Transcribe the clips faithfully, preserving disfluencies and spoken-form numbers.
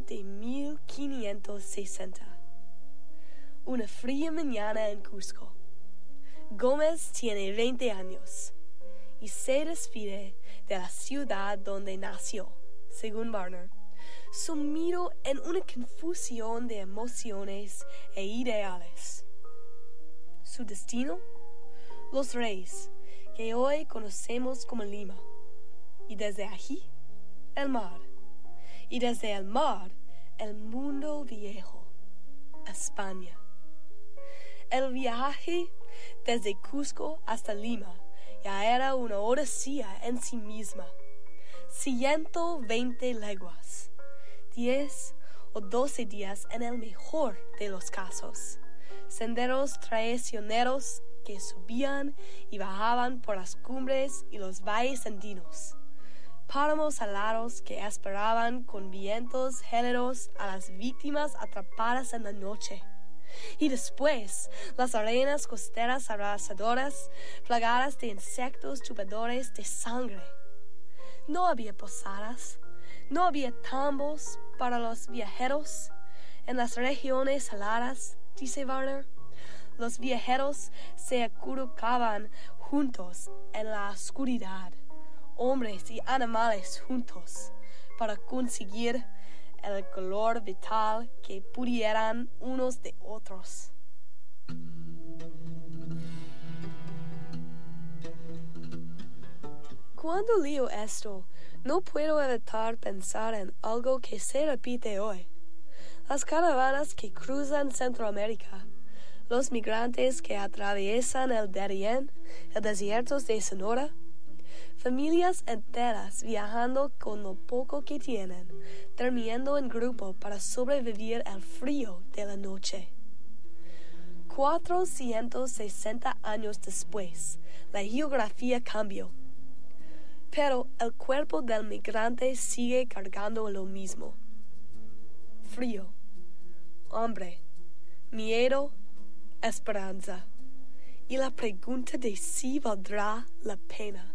de mil quinientos sesenta. Una fría mañana en Cusco. Gómez tiene veinte años y se despide de la ciudad donde nació, según Barner, sumido en una confusión de emociones e ideales. Su destino: Los Reyes, que hoy conocemos como Lima, y desde allí, el mar, y desde el mar, el mundo viejo, España. El viaje desde Cusco hasta Lima ya era una odisea en sí misma. ciento veinte leguas, diez o doce días en el mejor de los casos. Senderos traicioneros que subían y bajaban por las cumbres y los valles andinos. Páramos alados que esperaban con vientos gélidos a las víctimas atrapadas en la noche. Y después, las arenas costeras abrasadoras, plagadas de insectos chupadores de sangre. No había posadas, no había tambos para los viajeros. En las regiones heladas, dice Barner, los viajeros se acurrucaban juntos en la oscuridad, hombres y animales juntos, para conseguir el calor vital que pudieran unos de otros. Cuando leo esto, no puedo evitar pensar en algo que se repite hoy. Las caravanas que cruzan Centroamérica, los migrantes que atraviesan el Darién, el desierto de Sonora, familias enteras viajando con lo poco que tienen, durmiendo en grupo para sobrevivir al frío de la noche. cuatrocientos sesenta años después, la geografía cambió, pero el cuerpo del migrante sigue cargando lo mismo: frío, hambre, miedo, esperanza, y la pregunta de si valdrá la pena.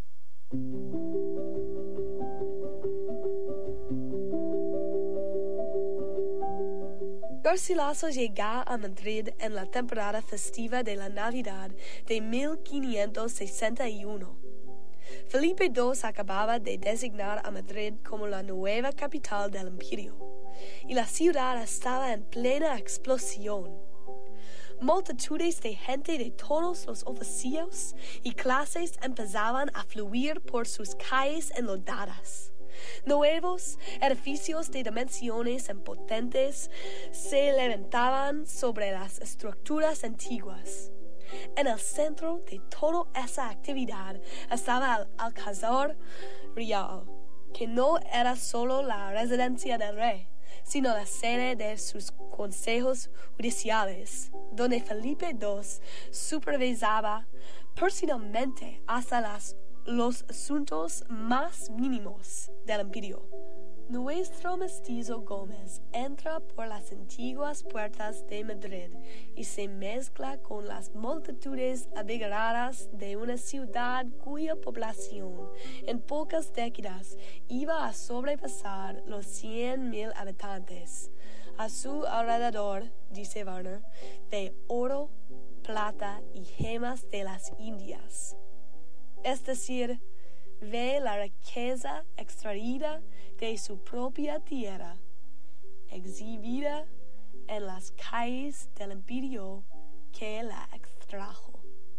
Garcilaso llega a Madrid en la temporada festiva de la Navidad de mil quinientos sesenta y uno. Felipe segundo acababa de designar a Madrid como la nueva capital del imperio, y la ciudad estaba en plena explosión. Multitudes de gente de todos los oficios y clases empezaban a fluir por sus calles enlodadas. Nuevos edificios de dimensiones imponentes se levantaban sobre las estructuras antiguas. En el centro de toda esa actividad estaba el Alcázar Real, que no era solo la residencia del rey, sino la sede de sus consejos judiciales, donde Felipe segundo supervisaba personalmente hasta las, los asuntos más mínimos del imperio. Nuestro mestizo Gómez entra por las antiguas puertas de Madrid y se mezcla con las multitudes abigarradas de una ciudad cuya población en pocas décadas iba a sobrepasar los cien mil habitantes. A su alrededor, dice Barner, de oro, plata y gemas de las Indias. Es decir, ve la riqueza extraída de su propia tierra, exhibida en las calles del imperio que la extrajo.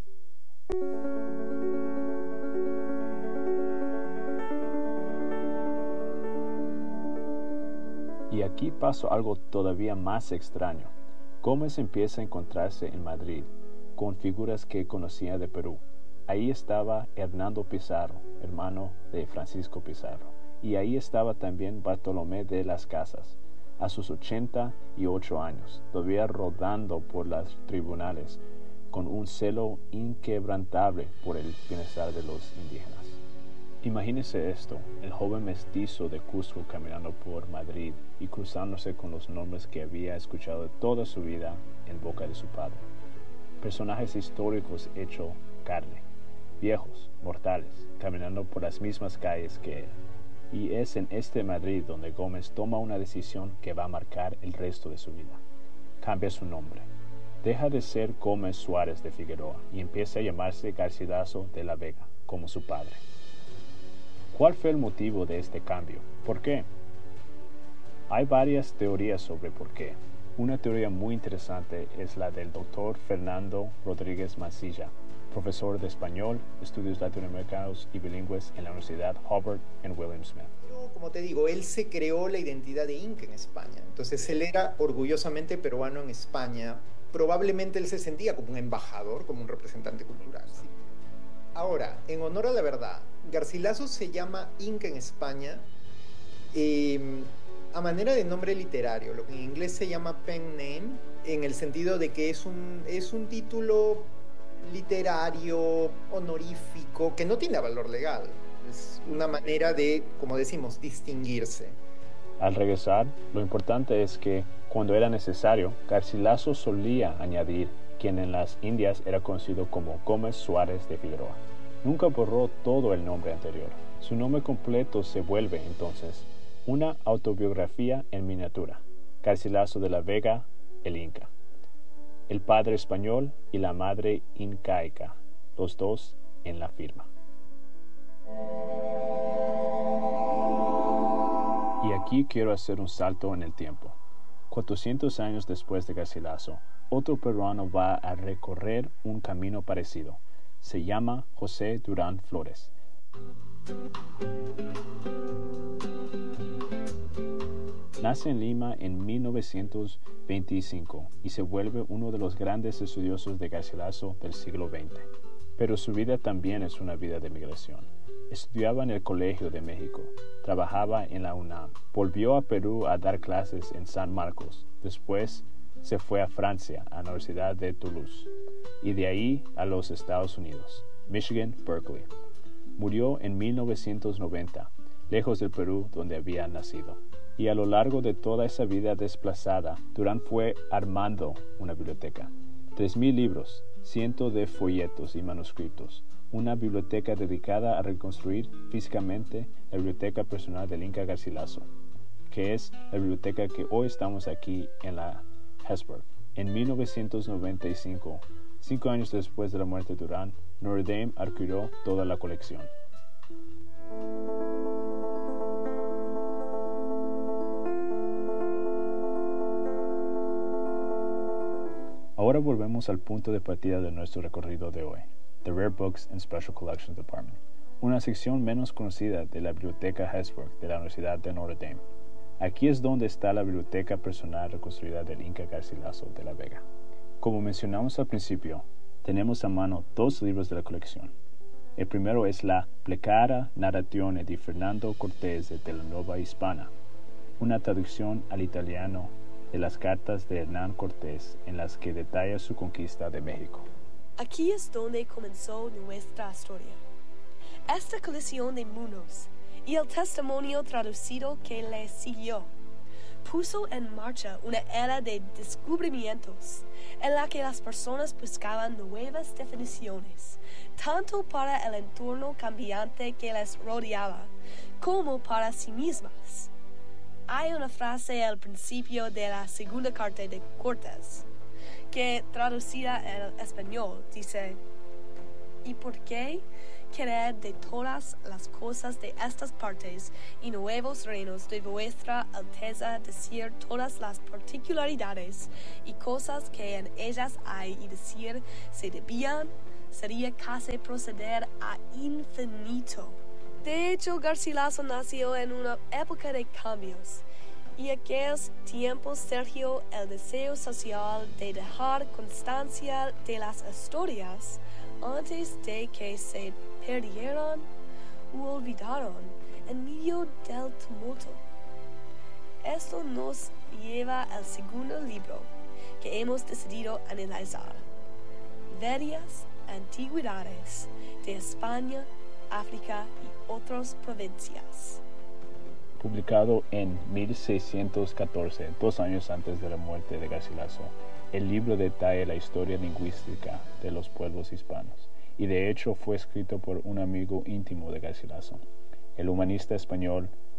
Y aquí pasó algo todavía más extraño. Gómez empieza a encontrarse en Madrid con figuras que conocía de Perú. Ahí estaba Hernando Pizarro, hermano de Francisco Pizarro, y ahí estaba también Bartolomé de las Casas, a sus ochenta y ocho años, todavía rodando por los tribunales, con un celo inquebrantable por el bienestar de los indígenas. Imagínese esto, el joven mestizo de Cusco caminando por Madrid y cruzándose con los nombres que había escuchado toda su vida en boca de su padre. Personajes históricos hecho carne, viejos, mortales, caminando por las mismas calles que él. Y es en este Madrid donde Gómez toma una decisión que va a marcar el resto de su vida. Cambia su nombre. Deja de ser Gómez Suárez de Figueroa y empieza a llamarse Garcilaso de la Vega, como su padre. ¿Cuál fue el motivo de este cambio? ¿Por qué? Hay varias teorías sobre por qué. Una teoría muy interesante es la del doctor Fernando Rodríguez Mansilla, profesor de español, estudios latinoamericanos y bilingües en la Universidad Harvard en William Smith. Como te digo, él se creó la identidad de Inca en España. Entonces él era orgullosamente peruano en España. Probablemente él se sentía como un embajador, como un representante cultural. ¿Sí? Ahora, en honor a la verdad, Garcilaso se llama Inca en España eh, a manera de nombre literario, lo que en inglés se llama pen name, en el sentido de que es un, es un título literario, honorífico, que no tiene valor legal. Es una manera de, como decimos, distinguirse. Al regresar, lo importante es que cuando era necesario, Garcilaso solía añadir quien en las Indias era conocido como Gómez Suárez de Figueroa. Nunca borró todo el nombre anterior. Su nombre completo se vuelve, entonces, una autobiografía en miniatura. Garcilaso de la Vega, el Inca. El padre español y la madre incaica, los dos en la firma. Y aquí quiero hacer un salto en el tiempo. cuatrocientos años después de Garcilaso, otro peruano va a recorrer un camino parecido. Se llama José Durán Flores. Nace en Lima en mil novecientos veinticinco y se vuelve uno de los grandes estudiosos de Garcilaso del siglo veinte. Pero su vida también es una vida de migración. Estudiaba en el Colegio de México, trabajaba en la UNAM, volvió a Perú a dar clases en San Marcos, después se fue a Francia, a la Universidad de Toulouse, y de ahí a los Estados Unidos, Michigan, Berkeley. Murió en mil novecientos noventa, lejos del Perú donde había nacido. Y a lo largo de toda esa vida desplazada, Durán fue armando una biblioteca. Tres mil libros, cientos de folletos y manuscritos, una biblioteca dedicada a reconstruir físicamente la biblioteca personal del Inca Garcilaso, que es la biblioteca que hoy estamos aquí en la Hesburgh. En mil novecientos noventa y cinco, cinco años después de la muerte de Durán, Notre Dame adquirió toda la colección. Ahora volvemos al punto de partida de nuestro recorrido de hoy, The Rare Books and Special Collections Department, una sección menos conocida de la Biblioteca Hesburgh de la Universidad de Notre Dame. Aquí es donde está la biblioteca personal reconstruida del Inca Garcilaso de la Vega. Como mencionamos al principio, tenemos a mano dos libros de la colección. El primero es la Plecara Narrazione di Fernando Cortés de la Nueva Hispana, una traducción al italiano de las cartas de Hernán Cortés en las que detalla su conquista de México. Aquí es donde comenzó nuestra historia. Esta colección de mundos y el testimonio traducido que le siguió puso en marcha una era de descubrimientos en la que las personas buscaban nuevas definiciones, tanto para el entorno cambiante que les rodeaba, como para sí mismas. Hay una frase al principio de la segunda carta de Cortés, que traducida al español dice: ¿y por qué querer de todas las cosas de estas partes y nuevos reinos de vuestra Alteza decir todas las particularidades y cosas que en ellas hay y decir se debían? Sería casi proceder a infinito. De hecho, Garcilaso nació en una época de cambios, y aquellos tiempos surgió el deseo social de dejar constancia de las historias antes de que se perdieran u olvidaran en medio del tumulto. Esto nos lleva al segundo libro que hemos decidido analizar: Varias Antigüedades de España, África y otras provincias. Publicado en mil seiscientos catorce, dos años antes de la muerte de Garcilaso, el libro detalla la historia lingüística de los pueblos hispanos, y de hecho fue escrito por un amigo íntimo de Garcilaso, el humanista español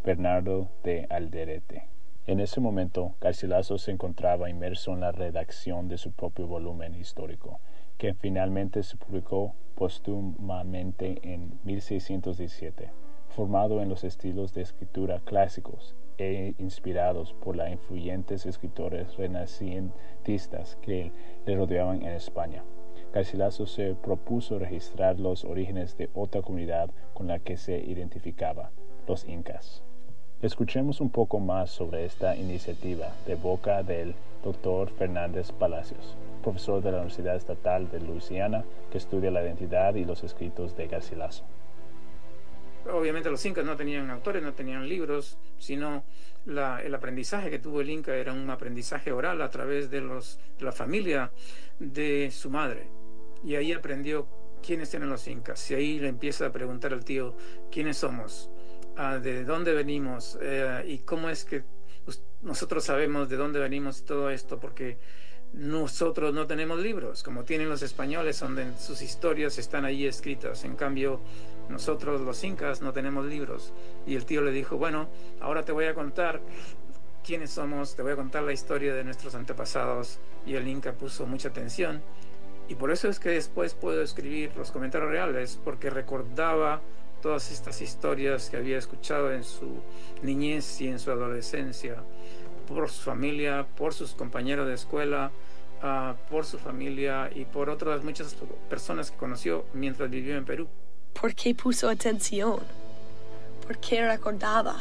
Bernardo de Alderete. En ese momento, Garcilaso se encontraba inmerso en la redacción de su propio volumen histórico, que finalmente se publicó póstumamente en mil seiscientos diecisiete, formado en los estilos de escritura clásicos e inspirados por los influyentes escritores renacentistas que le rodeaban en España. Garcilaso se propuso registrar los orígenes de otra comunidad con la que se identificaba, los incas. Escuchemos un poco más sobre esta iniciativa de boca del doctor Fernández Palacios, profesor de la Universidad Estatal de Luisiana, que estudia la identidad y los escritos de Garcilaso. Obviamente los incas no tenían autores, no tenían libros, sino la, el aprendizaje que tuvo el inca era un aprendizaje oral a través de, los, de la familia de su madre. Y ahí aprendió quiénes eran los incas. Y ahí le empieza a preguntar al tío, ¿quiénes somos? Uh, ¿De dónde venimos? Uh, ¿Y cómo es que pues, nosotros sabemos de dónde venimos y todo esto? Porque nosotros no tenemos libros, como tienen los españoles, donde sus historias están ahí escritas. En cambio, nosotros los incas no tenemos libros. Y el tío le dijo, bueno, ahora te voy a contar quiénes somos, te voy a contar la historia de nuestros antepasados. Y el inca puso mucha atención. Y por eso es que después puedo escribir los comentarios reales, porque recordaba todas estas historias que había escuchado en su niñez y en su adolescencia, por su familia, por sus compañeros de escuela, uh, por su familia y por otras muchas personas que conoció mientras vivió en Perú. ¿Por qué puso atención? ¿Por qué recordaba?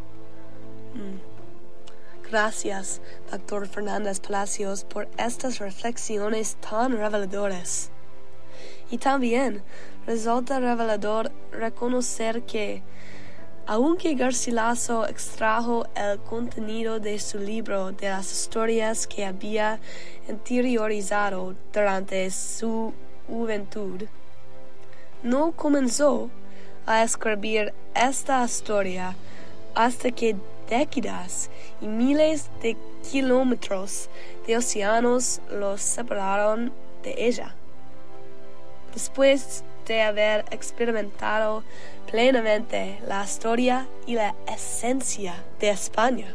Mm. Gracias, doctor Fernández Palacios, por estas reflexiones tan reveladoras. Y también resulta revelador reconocer que, aunque Garcilaso extrajo el contenido de su libro de las historias que había interiorizado durante su juventud, no comenzó a escribir esta historia hasta que décadas y miles de kilómetros de océanos los separaron de ella. Después de haber experimentado plenamente la historia y la esencia de España.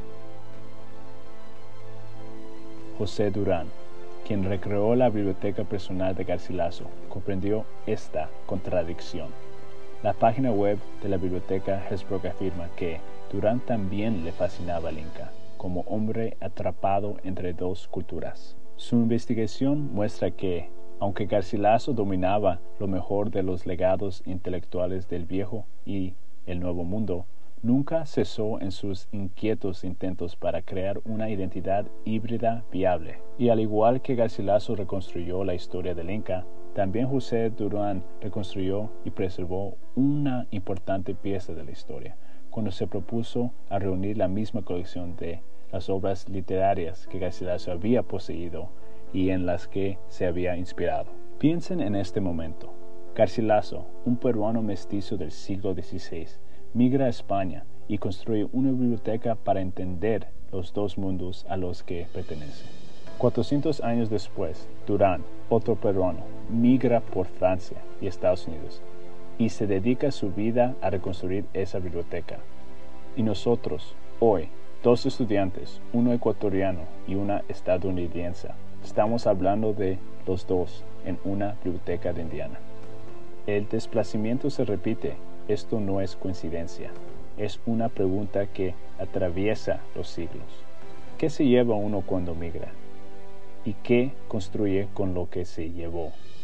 José Durán, quien recreó la biblioteca personal de Garcilaso, comprendió esta contradicción. La página web de la biblioteca Hesbrook afirma que Durán también le fascinaba al Inca, como hombre atrapado entre dos culturas. Su investigación muestra que, aunque Garcilaso dominaba lo mejor de los legados intelectuales del Viejo y el Nuevo Mundo, nunca cesó en sus inquietos intentos para crear una identidad híbrida viable. Y al igual que Garcilaso reconstruyó la historia del Inca, también José Durán reconstruyó y preservó una importante pieza de la historia, cuando se propuso a reunir la misma colección de las obras literarias que Garcilaso había poseído y en las que se había inspirado. Piensen en este momento. Garcilaso, un peruano mestizo del siglo dieciséis, migra a España y construye una biblioteca para entender los dos mundos a los que pertenece. cuatrocientos años después, Durán, otro peruano, migra por Francia y Estados Unidos y se dedica su vida a reconstruir esa biblioteca. Y nosotros, hoy, dos estudiantes, uno ecuatoriano y una estadounidense, estamos hablando de los dos en una biblioteca de Indiana. El desplazamiento se repite. Esto no es coincidencia. Es una pregunta que atraviesa los siglos. ¿Qué se lleva uno cuando migra? ¿Y qué construye con lo que se llevó?